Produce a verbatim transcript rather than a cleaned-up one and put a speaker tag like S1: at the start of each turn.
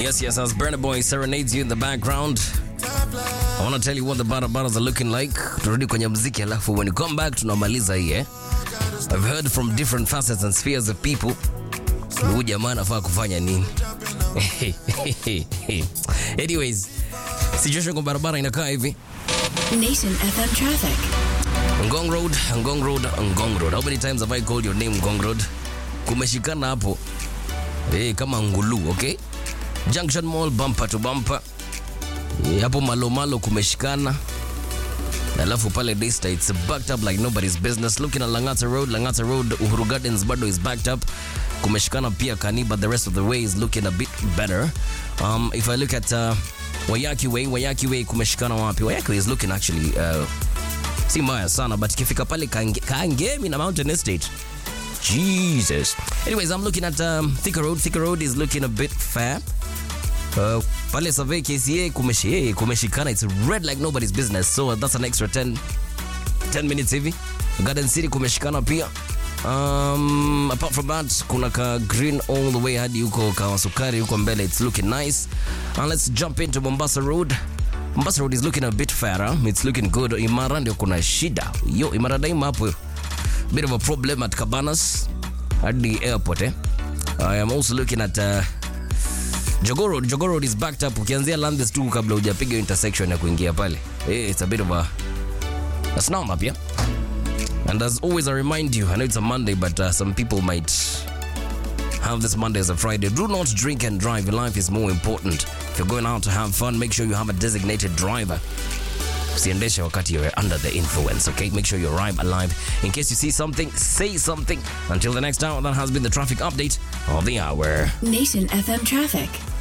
S1: Yes, yes, as Burna Boy serenades you in the background. I want to tell you what the barabaras are looking like. Turudi kwenye muziki alafu when you come back tunamaliza hii eh. I've heard from different facets and spheres of people. Huyu jamaa anafaa kufanya nini? Anyways, situation kwa barabara inakaa hivi.
S2: Nation F M traffic.
S1: Ngong Road, Ngong Road, Ngong Road. How many times have I called your name Ngong Road? Kumeshikana hapo. Eh, kama ngulu, okay? Junction Mall bumper to bumper. Eh, hapo malo malo kumeshikana. Alafu pale Daystar it's backed up like nobody's business. Looking at Langata Road, Langata Road, Uhuru Gardens bado is backed up. Kumeshikana pia Kani, but the rest of the way is looking a bit better. Um, if I look at uh, Wayaki Way, Wayaki Way kumeshikana wapi? Wayaki Way is looking actually uh, si mbaya sana, but ikifika pale Kangemi na Mountain Estate, Jesus. Anyways, I'm looking at um, Thika Road. Thika Road is looking a bit fair. Uh, pale Survey K C A kumeshi, kumeshikana. It's red like nobody's business. So that's an extra ten minutes hivi. Garden City kumeshikana pia. Um, apart from that, kuna ka green all the way hadi huko Kawasukari huko mbele. It's looking nice. And let's jump into Mombasa Road. Mombasa Road is looking a bit fairer. It's looking good. Imara ndio kuna shida. Yo, Imara daima hapo. Bit of a problem at Cabanas at the airport eh. I am also looking at uh, Jogoo Road. Jogoo Road is backed up. Ukianzia Landis tu kabla hujapiga intersection ya kuingia pale. Hey, it's a bit of a a snow map, yeah? And as always, I remind you, I know it's a Monday, but uh, some people might have this Monday as a Friday. Do not drink and drive. Your life is more important. If you're going out to have fun, make sure you have a designated driver. Usiendeshe wakati you're under the influence, okay? Make sure you arrive alive. In case you see something, say something. Until the next hour, that has been the traffic update of the hour.
S2: Nation F M traffic.